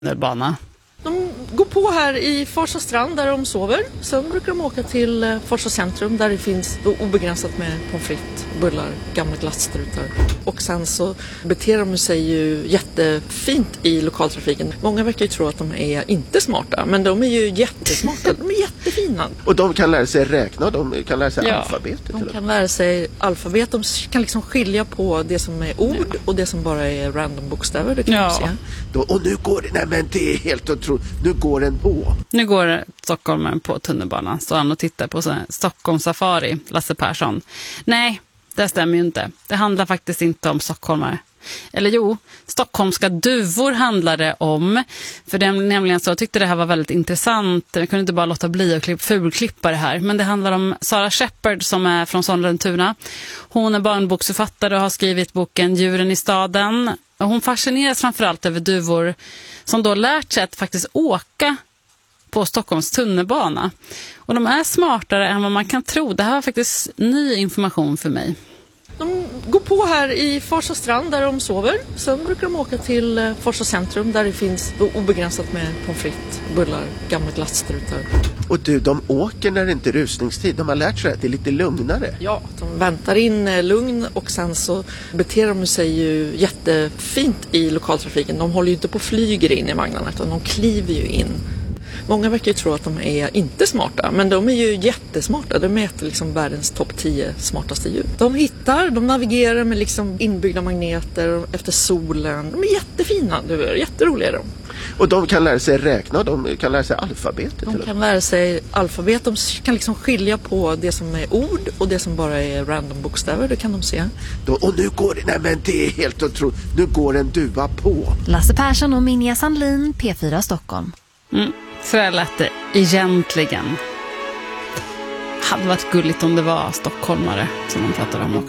tunnelbana. De går på här i Farsta strand där de sover. Sen brukar de åka till Farsta centrum där det finns obegränsat med pommes frites, bullar, gamla glasstrutar. Och sen så beter de sig ju jättefint i lokaltrafiken. Många verkar ju tro att de är inte smarta, men de är ju jättesmarta. De är jättefina. Och de kan lära sig räkna, de kan lära sig alfabetet. De kan lära sig alfabet. De kan liksom skilja på det som är ord och det som bara är random bokstäver. Det kan man se. Och nu går det, nej men det är helt otroligt. Nu går den på. Nu går stockholmaren på tunnelbanan. Så han och tittar på Stockholms safari, Lasse Persson. Nej, det stämmer ju inte. Det handlar faktiskt inte om stockholmare. Eller jo, stockholmska duvor handlar det om. För det är nämligen så, jag tyckte det här var väldigt intressant. Jag kunde inte bara låta bli att fulklippa det här. Men det handlar om Sara Shepard som är från Sollentuna. Hon är barnboksförfattare och har skrivit boken Djuren i staden. Och hon fascineras framförallt över duvor som då lärt sig att faktiskt åka på Stockholms tunnelbana. Och de är smartare än vad man kan tro. Det här var faktiskt ny information för mig. De går på här i Farsta strand där de sover. Sen brukar de åka till Farsta centrum där det finns obegränsat med pommes frites, bullar, gamla glasstrutar. Och du, de åker när det inte är rusningstid. De har lärt sig att det är lite lugnare. Ja, de väntar in lugn och sen så beter de sig ju jättefint i lokaltrafiken. De håller ju inte på och flyger in i vagnarna utan de kliver ju in. Många verkar ju tro att de är inte smarta, men de är ju jättesmarta. De mäter liksom världens topp 10 smartaste djur. De navigerar med liksom inbyggda magneter efter solen. De är jättefina, jätteroliga är de. Och de kan lära sig räkna, de kan lära sig alfabetet. De kan lära sig alfabet, de kan liksom skilja på det som är ord och det som bara är random bokstäver, det kan de se. Och nu går det, nej men det är helt otroligt. Nu går en duva på. Lasse Persson och Minja Sandlin, P4 Stockholm. Så här lät det egentligen. Hade varit gulligt om det var stockholmare som de pratade om också.